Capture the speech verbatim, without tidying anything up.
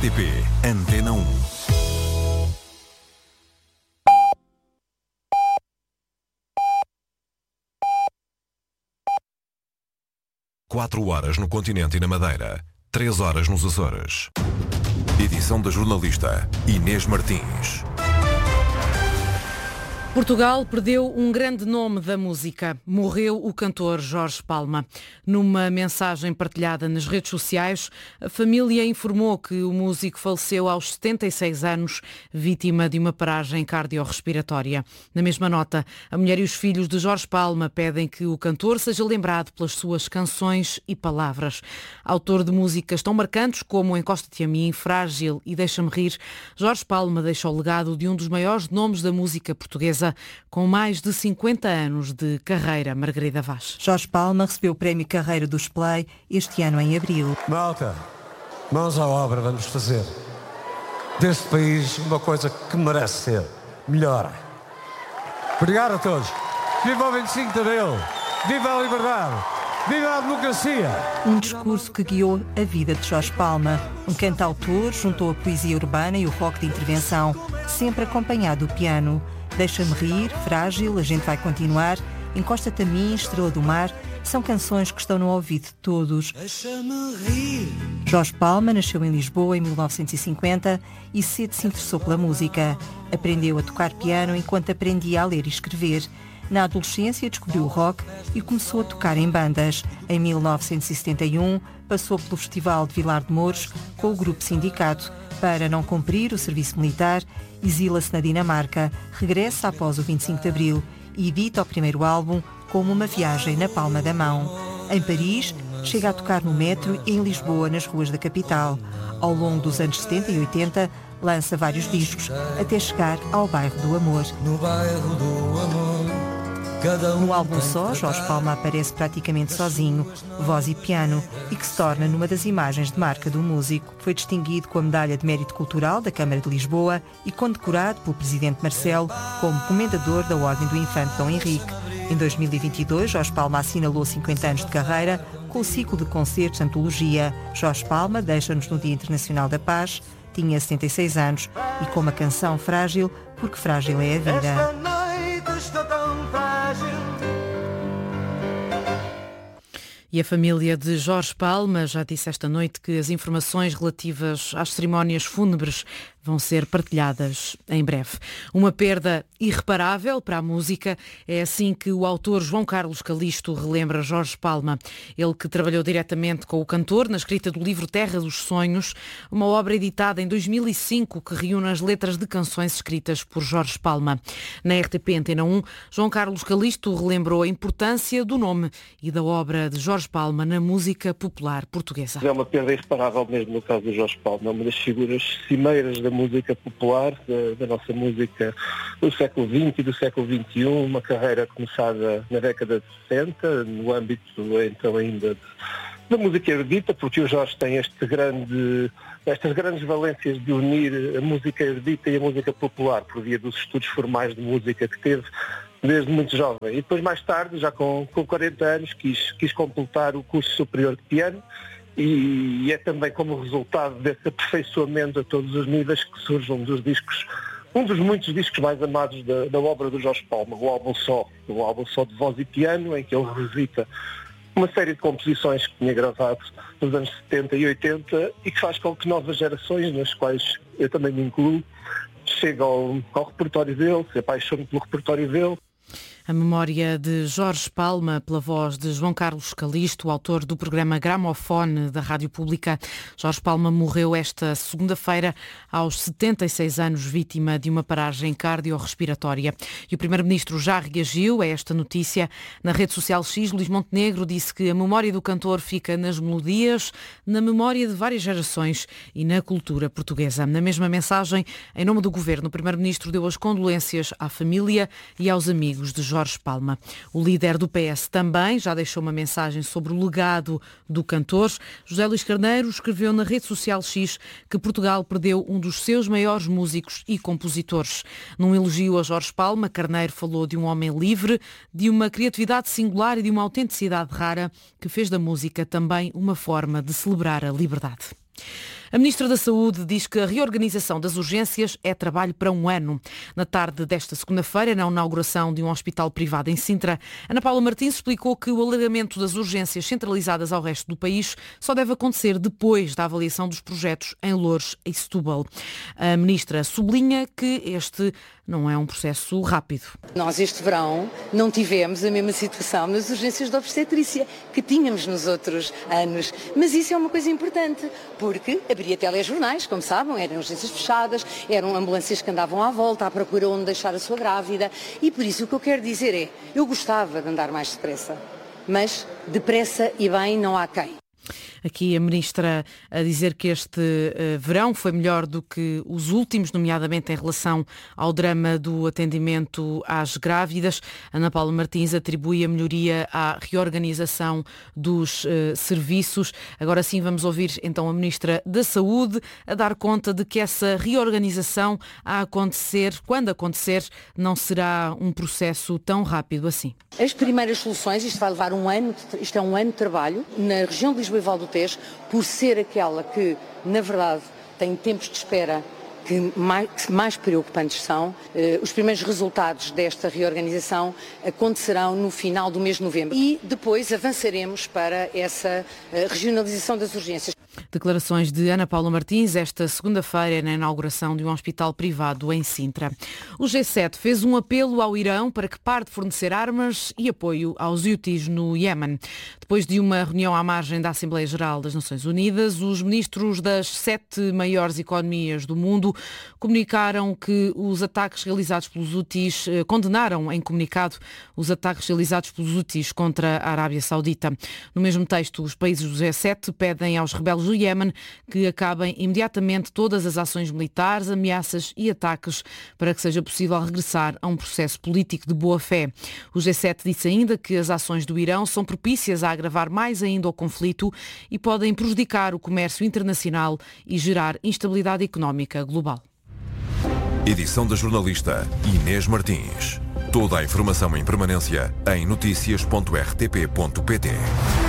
T P Antena um. Quatro horas no continente e na Madeira. Três horas nos Açores. Edição da jornalista Inês Martins. Portugal perdeu um grande nome da música. Morreu o cantor Jorge Palma. Numa mensagem partilhada nas redes sociais, a família informou que o músico faleceu aos setenta e seis anos, vítima de uma paragem cardiorrespiratória. Na mesma nota, a mulher e os filhos de Jorge Palma pedem que o cantor seja lembrado pelas suas canções e palavras. Autor de músicas tão marcantes como Encosta-te a mim, Frágil e Deixa-me rir, Jorge Palma deixa o legado de um dos maiores nomes da música portuguesa, com mais de cinquenta anos de carreira. Margarida Vaz. Jorge Palma recebeu o Prémio Carreira do Splay este ano em abril. Malta, mãos à obra, vamos fazer deste país uma coisa que merece ser melhor. Obrigado a todos. Viva o vinte e cinco de Abril! Viva a liberdade! Viva a democracia! Um discurso que guiou a vida de Jorge Palma. Um cantautor juntou a poesia urbana e o rock de intervenção, sempre acompanhado do piano. Deixa-me rir, Frágil, A gente vai continuar, Encosta-te a mim, Estrela do mar, são canções que estão no ouvido de todos. Deixa-me rir. Jorge Palma nasceu em Lisboa em mil novecentos e cinquenta e cedo se interessou pela música. Aprendeu a tocar piano enquanto aprendia a ler e escrever. Na adolescência descobriu o rock e começou a tocar em bandas. Em mil novecentos e setenta e um passou pelo Festival de Vilar de Mouros com o Grupo Sindicato. Para não cumprir o serviço militar, exila-se na Dinamarca, regressa após o vinte e cinco de Abril e edita o primeiro álbum como uma viagem na palma da mão. Em Paris, chega a tocar no metro e em Lisboa, nas ruas da capital. Ao longo dos anos setenta e oitenta, lança vários discos, até chegar ao Bairro do Amor. No Bairro do Amor. No álbum só, Jorge Palma aparece praticamente sozinho, voz e piano, e que se torna numa das imagens de marca do músico. Foi distinguido com a Medalha de Mérito Cultural da Câmara de Lisboa e condecorado pelo Presidente Marcelo como Comendador da Ordem do Infante Dom Henrique. Em dois mil e vinte e dois, Jorge Palma assinalou cinquenta anos de carreira com o ciclo de concertos Antologia. Jorge Palma deixa-nos no Dia Internacional da Paz, tinha setenta e seis anos e com uma canção Frágil, porque frágil é a vida. E a família de Jorge Palma já disse esta noite que as informações relativas às cerimónias fúnebres vão ser partilhadas em breve. Uma perda irreparável para a música. É assim que o autor João Carlos Calisto relembra Jorge Palma. Ele que trabalhou diretamente com o cantor na escrita do livro Terra dos Sonhos, uma obra editada em dois mil e cinco que reúne as letras de canções escritas por Jorge Palma. Na R T P Antena um, João Carlos Calisto relembrou a importância do nome e da obra de Jorge Palma na música popular portuguesa. É uma perda irreparável mesmo no caso do Jorge Palma, uma das figuras cimeiras da música popular, da, da nossa música do século vinte e do século vinte e um, uma carreira começada na década de sessenta, no âmbito então ainda de, da música erudita, porque o Jorge tem este grande, estas grandes valências de unir a música erudita e a música popular, por via dos estudos formais de música que teve desde muito jovem. E depois mais tarde, já com, com quarenta anos, quis, quis completar o curso superior de piano. E é também como resultado desse aperfeiçoamento a todos os níveis que surge um dos discos, um dos muitos discos mais amados da, da obra do Jorge Palma, o álbum Só, o álbum Só de voz e piano, em que ele revisita uma série de composições que tinha gravado nos anos setenta e oitenta e que faz com que novas gerações, nas quais eu também me incluo, cheguem ao, ao repertório dele, se apaixonem pelo repertório dele. A memória de Jorge Palma pela voz de João Carlos Calisto, autor do programa Gramofone da Rádio Pública. Jorge Palma morreu esta segunda-feira aos setenta e seis anos, vítima de uma paragem cardiorrespiratória. E o Primeiro-Ministro já reagiu a esta notícia. Na rede social X, Luís Montenegro disse que a memória do cantor fica nas melodias, na memória de várias gerações e na cultura portuguesa. Na mesma mensagem, em nome do Governo, o Primeiro-Ministro deu as condolências à família e aos amigos de Jorge Palma. O líder do P S também já deixou uma mensagem sobre o legado do cantor. José Luís Carneiro escreveu na rede social X que Portugal perdeu um dos seus maiores músicos e compositores. Num elogio a Jorge Palma, Carneiro falou de um homem livre, de uma criatividade singular e de uma autenticidade rara que fez da música também uma forma de celebrar a liberdade. A Ministra da Saúde diz que a reorganização das urgências é trabalho para um ano. Na tarde desta segunda-feira, na inauguração de um hospital privado em Sintra, Ana Paula Martins explicou que o alargamento das urgências centralizadas ao resto do país só deve acontecer depois da avaliação dos projetos em Loures e Setúbal. A Ministra sublinha que este não é um processo rápido. Nós este verão não tivemos a mesma situação nas urgências de obstetrícia que tínhamos nos outros anos, mas isso é uma coisa importante, porque abria telejornais, como sabem, eram urgências fechadas, eram ambulâncias que andavam à volta à procura onde deixar a sua grávida, e por isso o que eu quero dizer é, eu gostava de andar mais depressa, mas depressa e bem não há quem. Aqui a Ministra a dizer que este uh, verão foi melhor do que os últimos, nomeadamente em relação ao drama do atendimento às grávidas. Ana Paula Martins atribui a melhoria à reorganização dos uh, serviços. Agora sim vamos ouvir então a Ministra da Saúde a dar conta de que essa reorganização a acontecer, quando acontecer, não será um processo tão rápido assim. As primeiras soluções, isto vai levar um ano, isto é um ano de trabalho, na região de Lisboa e Val do Tejo, por ser aquela que, na verdade, tem tempos de espera que mais, que mais preocupantes são, eh, os primeiros resultados desta reorganização acontecerão no final do mês de novembro e depois avançaremos para essa eh, regionalização das urgências. Declarações de Ana Paula Martins esta segunda-feira na inauguração de um hospital privado em Sintra. O G sete fez um apelo ao Irão para que pare de fornecer armas e apoio aos Houthis no Iémen. Depois de uma reunião à margem da Assembleia Geral das Nações Unidas, os ministros das sete maiores economias do mundo comunicaram que os ataques realizados pelos Houthis, condenaram em comunicado os ataques realizados pelos Houthis contra a Arábia Saudita. No mesmo texto, os países do G sete pedem aos rebeldes do Iémen que acabem imediatamente todas as ações militares, ameaças e ataques para que seja possível regressar a um processo político de boa-fé. O G sete disse ainda que as ações do Irão são propícias a agravar mais ainda o conflito e podem prejudicar o comércio internacional e gerar instabilidade económica global. Edição da jornalista Inês Martins. Toda a informação em permanência em notícias ponto r t p ponto p t.